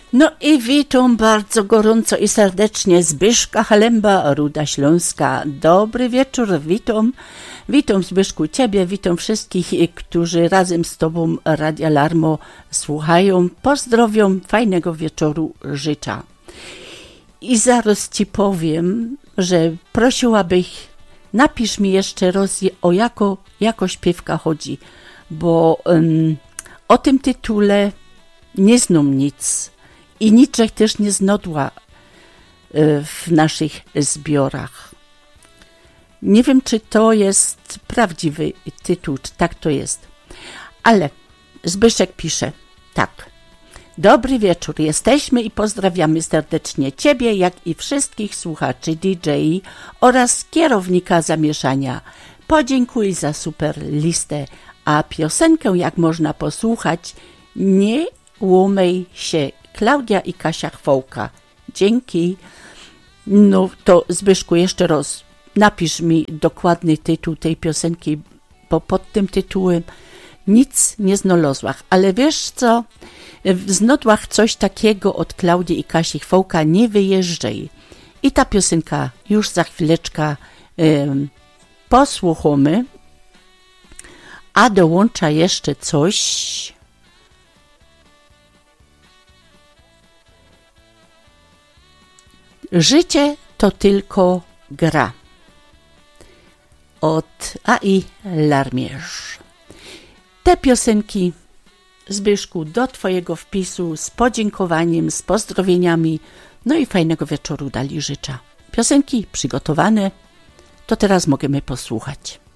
No i witam bardzo gorąco i serdecznie Zbyszka Halemba, Ruda Śląska. Dobry wieczór, witam Zbyszku Ciebie, witam wszystkich, którzy razem z Tobą Radia Larmo słuchają. Pozdrowiam, fajnego wieczoru życzę. I zaraz Ci powiem, że prosiłabych, napisz mi jeszcze raz, o jako śpiewka chodzi, bo o tym tytule nie znam nic. I niczego też nie znodła w naszych zbiorach. Nie wiem, czy to jest prawdziwy tytuł, czy tak to jest. Ale Zbyszek pisze tak. Dobry wieczór, jesteśmy i pozdrawiamy serdecznie Ciebie, jak i wszystkich słuchaczy DJ oraz kierownika zamieszania. Podziękuj za super listę, a piosenkę, jak można posłuchać, nie łomej się. Klaudia i Kasia Chwołka. Dzięki. No to Zbyszku, jeszcze raz napisz mi dokładny tytuł tej piosenki, bo pod tym tytułem nic nie znalazłam. Ale wiesz co? Znalazłam coś takiego od Klaudii i Kasi Chwołka, nie wyjeżdżaj. I ta piosenka już za chwileczkę posłuchamy. A dołącza jeszcze coś. Życie to tylko gra. Od A.I. Larmierz. Te piosenki, Zbyszku, do Twojego wpisu z podziękowaniem, z pozdrowieniami, no i fajnego wieczoru dali życzę. Piosenki przygotowane, to teraz możemy posłuchać.